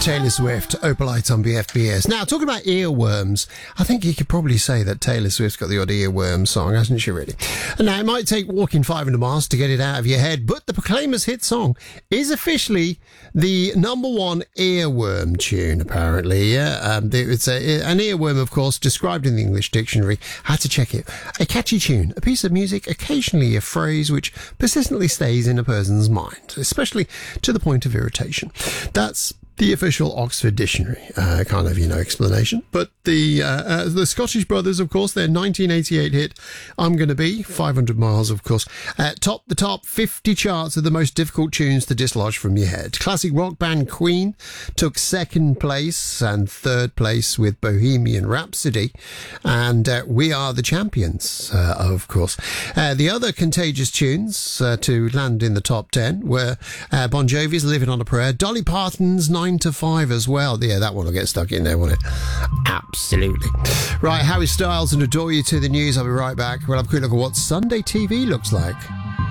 Taylor Swift, Opalite on BFBS. Now, talking about earworms, I think you could probably say that Taylor Swift's got the odd earworm song, hasn't she, really? And now, it might take walking 500 miles to get it out of your head, but the Proclaimers' hit song is officially the number one earworm tune, apparently. Yeah, it's an earworm, of course, described in the English dictionary. Had to check it. A catchy tune, a piece of music, occasionally a phrase which persistently stays in a person's mind, especially to the point of irritation. That's the official Oxford Dictionary explanation. But the Scottish Brothers, of course, their 1988 hit, I'm Gonna Be, 500 miles, of course, topped the top 50 charts of the most difficult tunes to dislodge from your head. Classic rock band Queen took second place and third place with Bohemian Rhapsody, and We Are the Champions, of course. The other contagious tunes to land in the top 10 were Bon Jovi's Living on a Prayer, Dolly Parton's 9 to 5 as well. Yeah, that one will get stuck in there, won't it? Absolutely. Right, Harry Styles and Adore You to the news. I'll be right back. We'll have a quick look at what Sunday TV looks like.